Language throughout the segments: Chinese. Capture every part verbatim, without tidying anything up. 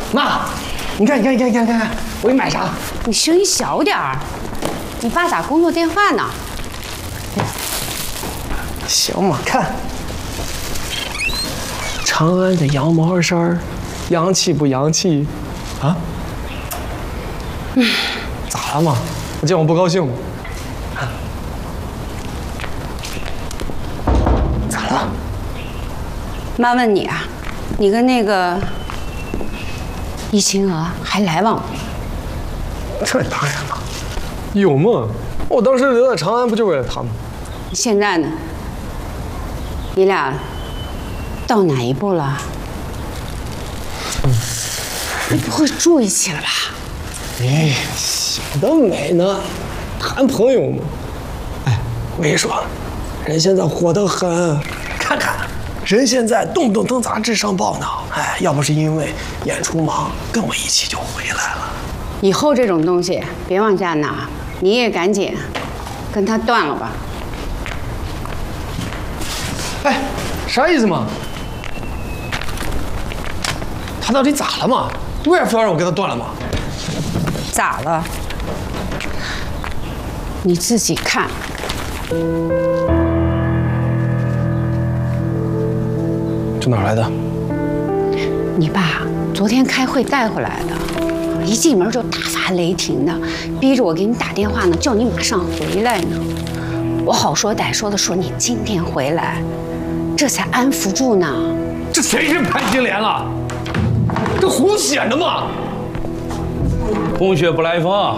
妈，你看，你看，你看，你看，看看，我给你买啥？ 你声音小点儿，你爸打工作电话呢。 行嘛，看，长安的羊毛衫，洋气不洋气？啊？嗯，咋了嘛？我见我不高兴吗？啊？咋了？ 妈问你啊，你跟那个易清娥还来往吗？ 这当然了，有嘛？我当时留在长安不就为了他吗？ 现在呢？你俩到哪一步了？嗯，你不会住一起了吧？ 哎，想得美呢，谈朋友嘛。哎，我跟你说，人现在火得很，看看，人现在动不动登杂志上报呢。哎，要不是因为演出忙，跟我一起就回来了。 以后这种东西别往家拿，你也赶紧跟他断了吧。 哎，啥意思嘛？他到底咋了嘛？为啥非要让我跟他断了嘛？ 咋了？你自己看。 这哪来的？ 你爸昨天开会带回来的，一进门就大发雷霆的，逼着我给你打电话呢，叫你马上回来呢。我好说歹说的说你今天回来，这才安抚住呢。 这谁是潘金莲了？这胡写的嘛！ 空穴不来风。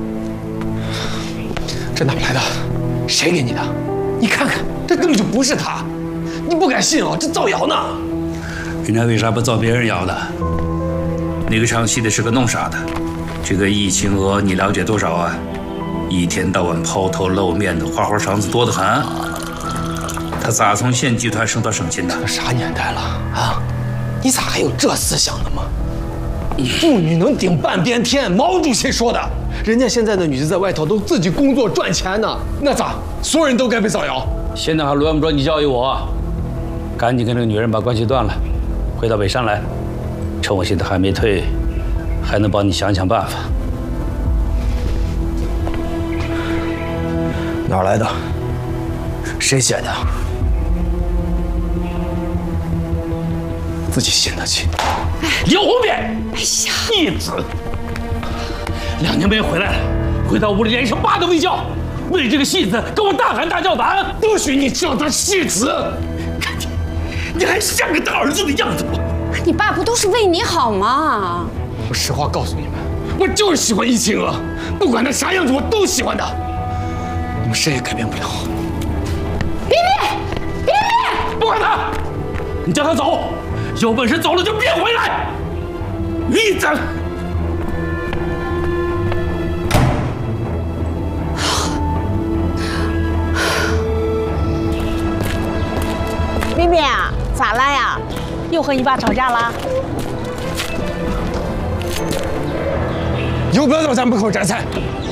这哪来的？谁给你的？你看看，这根本就不是他！你不敢信啊？这造谣呢！ 人家为啥不造别人谣的？那个唱戏的是个弄傻的，这个易清娥你了解多少啊？一天到晚抛头露面的，花花肠子多得很。他咋从县剧团升到省亲的？ 这啥年代了啊？你咋还有这思想的吗？妇女能顶半边天，毛主席说的。人家现在的女子在外头都自己工作赚钱呢，那咋？所有人都该被造谣？ 现在还轮不着你教育我，赶紧跟这个女人把关系断了，回到北山来，趁我现在还没退，还能帮你想想办法。 哪儿来的？谁写的？自己信得起？ 有别！ 哎呀， 义子，两年没回来了，回到屋里连声爸都没叫，为这个戏子跟我大喊大叫的啊！ 不许你叫他戏子！ 看你，你还像个大儿子的样子吗？ 你爸不都是为你好吗？ 我实话告诉你们，我就是喜欢易清娥，不管他啥样子，我都喜欢他。你们谁也改变不了。 别别别别！ 不管他，你叫他走，有本事走了就别回来。义子， 冰冰啊，咋了呀？又和你爸吵架了？ 有本事在我家门口摘菜！